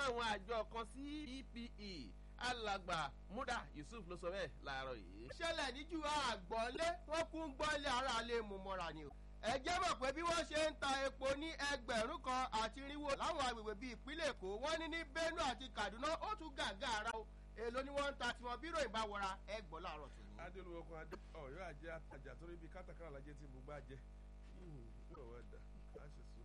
àwọn àjọ kan sí EPE alàgbà Múdà Yusuf ló sọ bẹ́ẹ̀ láàárọ̀ yìí. ṣẹlẹ̀ níjú àgbọ̀nlé wọ́n kún gbọ́nlé ara lè mú mọ́ra ni o. ẹ jẹ́ mọ̀ pé bí wọ́n ṣe ń ta epo ní 1,040 láwọn agbègbè bíi ìpínlẹ̀ Èkó wọ́n ní ní Benue àti Kaduna ó tún gàgà ara o. èló ni wọ́n ń ta tiwọn bí ròyìn bá wọra ẹgbọ́n láàárọ̀ tó ní. adélùwọ̀kùn ọ̀yọ́ àjẹ́ àtàjà torí bí kátàkárà lajẹ́ tí mo gbá jẹ́.